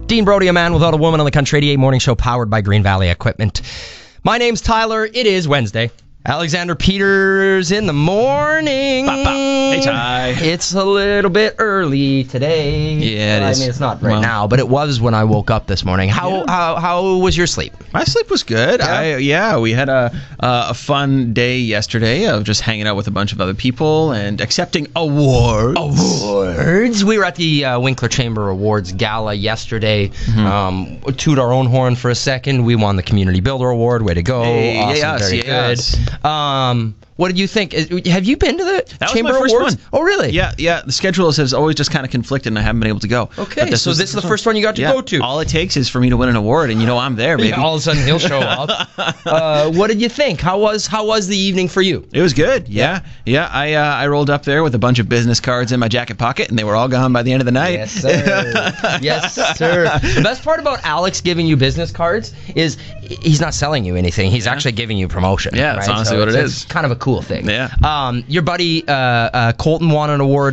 Dean Brody, a man without a woman on the Country 88 morning show powered by Green Valley Equipment. My name's Tyler. It is Wednesday. Alexander Peters in the morning. Hey, Ty. It's a little bit early today. Yeah, it is. I mean, it's not right now, but it was when I woke up this morning. How was your sleep? My sleep was good. Yeah? We had a fun day yesterday of just hanging out with a bunch of other people and accepting awards. We were at the Winkler Chamber Awards Gala yesterday. Toot our own horn for a second. We won the Community Builder Award. Way to go. Hey, awesome. yes. Good. What did you think? Have you been to the That Chamber was my first Awards? one. Oh, really? Yeah. The schedule has always just kind of conflicted, and I haven't been able to go. Okay, But so this is the first one you got to go to. All it takes is for me to win an award, and I'm there, baby. Yeah, all of a sudden he'll show up. What did you think? How was the evening for you? It was good. Yeah. I rolled up there with a bunch of business cards in my jacket pocket, and they were all gone by the end of the night. Yes, sir. Yes, sir. The best part about Alex giving you business cards is he's not selling you anything. He's actually giving you promotion. Yeah, that's right? honestly So what it it's is. kind of a cool thing. Yeah. Your buddy Colton won an award